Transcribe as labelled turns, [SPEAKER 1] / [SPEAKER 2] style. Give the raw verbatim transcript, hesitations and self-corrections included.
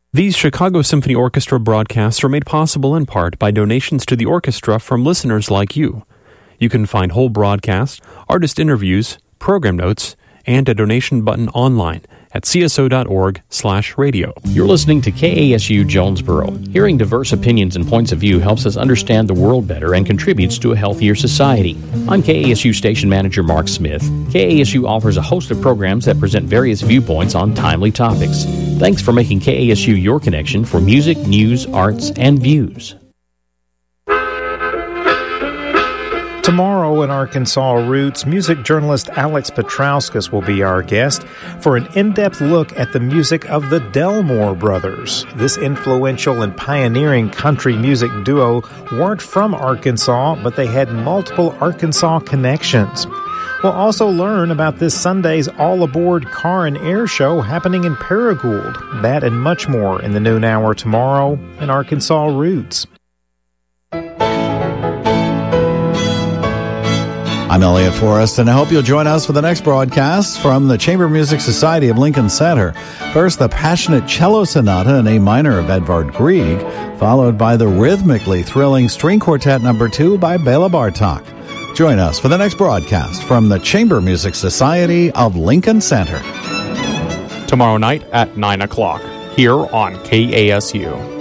[SPEAKER 1] These Chicago Symphony Orchestra broadcasts are made possible in part by donations to the orchestra from listeners like you. You can find whole broadcasts, artist interviews, program notes, and a donation button online at cso.org slash radio.
[SPEAKER 2] You're listening to K A S U Jonesboro. Hearing diverse opinions and points of view helps us understand the world better and contributes to a healthier society. I'm K A S U Station Manager Mark Smith. K A S U offers a host of programs that present various viewpoints on timely topics. Thanks for making K A S U your connection for music, news, arts, and views.
[SPEAKER 3] Tomorrow in Arkansas Roots, music journalist Alex Petrauskas will be our guest for an in-depth look at the music of the Delmore Brothers. This influential and pioneering country music duo weren't from Arkansas, but they had multiple Arkansas connections. We'll also learn about this Sunday's all-aboard car and air show happening in Paragould. That and much more in the noon hour tomorrow in Arkansas Roots.
[SPEAKER 4] I'm Elliot Forrest, and I hope you'll join us for the next broadcast from the Chamber Music Society of Lincoln Center. First, the passionate cello sonata in A minor of Edvard Grieg, followed by the rhythmically thrilling string quartet number two by Bela Bartok. Join us for the next broadcast from the Chamber Music Society of Lincoln Center.
[SPEAKER 1] Tomorrow night at nine o'clock, here on K A S U.